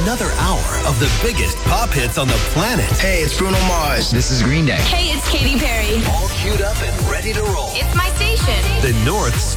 another hour of the biggest pop hits on the planet. Hey, it's Bruno Mars. This is Green Day. Hey, it's Katy Perry. All queued up and ready to roll. It's my station. The North's